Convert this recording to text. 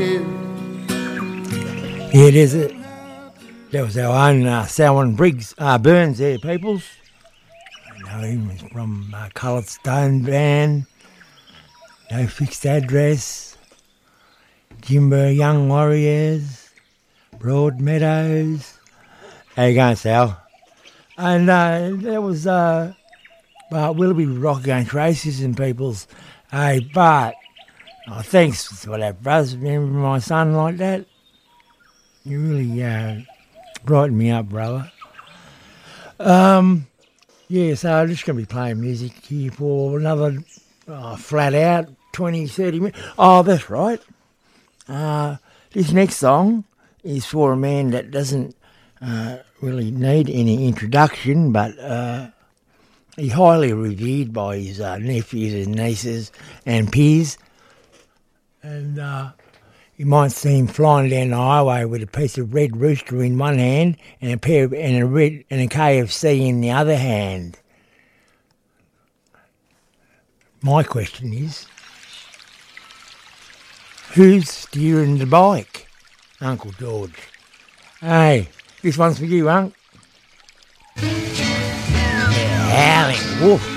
Yeah, there's a, that was our own Selwyn Briggs Burns there, peoples. I know him, he's from Coloured Stone Band, No Fixed Address, Jimbo Young Warriors, Broad Meadows. How you going, Sal? And that was Willoughby Rock Against Racism, peoples. Hey, Bart, thanks for that, brothers. Remember my son like that? You really brightened me up, brother. Yeah, so I'm just going to be playing music here for another flat out 20, 30 minutes. Oh, that's right. This next song is for a man that doesn't really need any introduction, but he's highly revered by his nephews and nieces and peers. And you might see him flying down the highway with a piece of red rooster in one hand and a KFC in the other hand. My question is, who's steering the bike? Uncle George. Hey, this one's for you, Unc. Yeah, howling wolf.